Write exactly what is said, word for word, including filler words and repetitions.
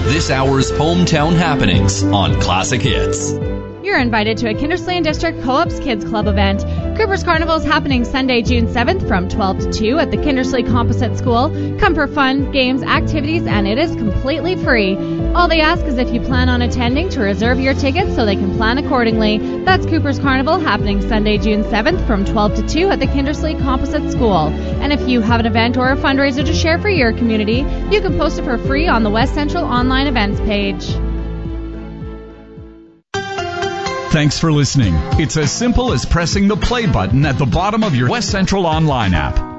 this hour's hometown happenings on Classic Hits. You're invited to a Kindersley District Co-op's Kids Club event. Cooper's Carnival is happening Sunday, June seventh from twelve to two at the Kindersley Composite School. Come for fun, games, activities, and it is completely free. All they ask is if you plan on attending to reserve your tickets so they can plan accordingly. That's Cooper's Carnival happening Sunday, June seventh from twelve to two at the Kindersley Composite School. And if you have an event or a fundraiser to share for your community, you can post it for free on the West Central online events page. Thanks for listening. It's as simple as pressing the play button at the bottom of your West Central online app.